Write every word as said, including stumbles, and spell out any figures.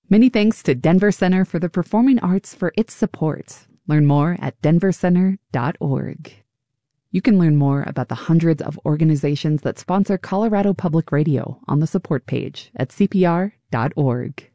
Many thanks to Denver Center for the Performing Arts for its support. Learn more at denver center dot org. You can learn more about the hundreds of organizations that sponsor Colorado Public Radio on the support page at c p r dot org.